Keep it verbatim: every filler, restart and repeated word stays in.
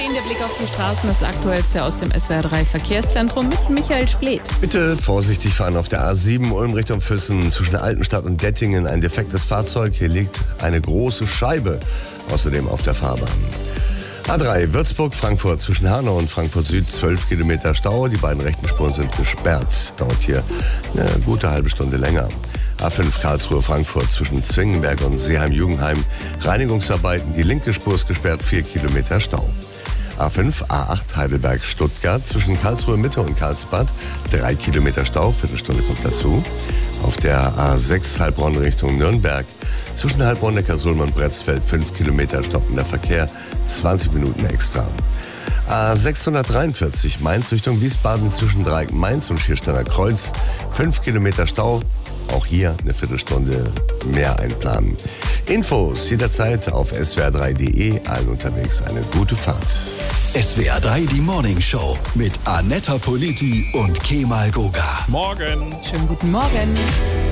zehn der Blick auf die Straßen, das Aktuellste aus dem S W R drei Verkehrszentrum mit Michael Splet. Bitte vorsichtig fahren auf der A sieben Ulm Richtung Füssen zwischen Altenstadt und Dettingen. Ein defektes Fahrzeug, hier liegt eine große Scheibe, außerdem auf der Fahrbahn. A drei Würzburg-Frankfurt zwischen Hanau und Frankfurt Süd, zwölf Kilometer Stau. Die beiden rechten Spuren sind gesperrt. Dauert hier eine gute halbe Stunde länger. A fünf Karlsruhe-Frankfurt zwischen Zwingenberg und Seeheim-Jugendheim. Reinigungsarbeiten, die linke Spur ist gesperrt, vier Kilometer Stau. A fünf A acht Heidelberg-Stuttgart zwischen Karlsruhe Mitte und Karlsbad, drei Kilometer Stau, Viertelstunde kommt dazu. Auf der A sechs Heilbronn Richtung Nürnberg zwischen Heilbronn, Neckarsulm und Bretzfeld, fünf Kilometer stoppender Verkehr, zwanzig Minuten extra. A sechshundertdreiundvierzig Mainz Richtung Wiesbaden zwischen Dreieck Mainz und Schiersteiner Kreuz, fünf Kilometer Stau. Auch hier eine Viertelstunde mehr einplanen. Infos jederzeit auf S W R drei punkt de. Allen unterwegs eine gute Fahrt. S W R drei, die Morning Show mit Annetta Politi und Kemal Goga. Morgen. Schönen guten Morgen.